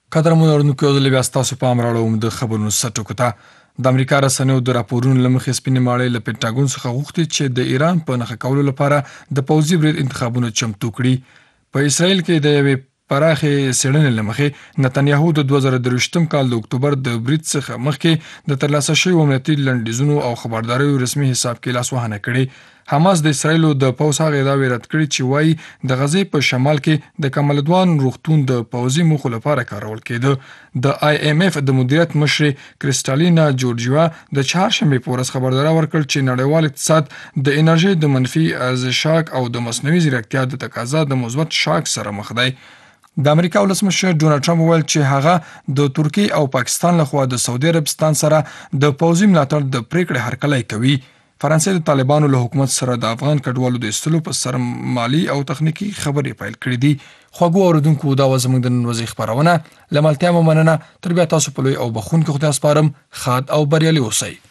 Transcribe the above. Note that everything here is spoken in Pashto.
قدرمنو اورېدونکو یو ځل بیا ستاسو پام راوړوم د خبرونو سرټکو ته د امریکا رسنیو د راپورونو له مخې سپینې ماڼۍ له پینټاګون څخه غوښتي چې د ایران په نښه کولو لپاره د پوځي برید انتخابونه چمتو کړي. په اسرائیل کې د یوې پراخې څېړنې له مخې نتنیاهو د 2023 کال د اکتوبر د برید څخه مخکې د ترلاسه شویو امنیتي لنډیزونو او خبرداریو رسمي حساب کې لاسوهنه کړې. حماس د اسرائیلو د پوځ هغه ادعاوې رد کړې چې وایي د غزې په شمال کې د کمالدوان روغتون د پوځي موخو لپاره کارول کېده. د IMF د مدیریت مشر کریسټالینا جورجیوا د چهارشنبې په ورځ خبرداری ورکړ چې نړیوال اقتصاد د انرژي د منفي ارزشاک او د مصنوعي ځیرکتیا د تقاضا د مثبت شاک سره مخ دی. د امریکا ولسمشر ډونالد ټرمپ وویل چې هغه د ترکیې او پاکستان لخوا د سعودي عربستان سره د پوځي ملاتړ د پریکړې هرکلی کوي. فرانسې د طالبانو له حکومت سره د افغان کډوالو د ایستلو په سر مالي او تخنیکي خبرې پیل کړې دي. خواږو اوریدونکو دا زموږ د نن ورځې خبرونه له ملتیا مو مننه. تر بیا تاسو په لوی او بخښونکي خدای سپارم. ښاد او بریالي اوسئ.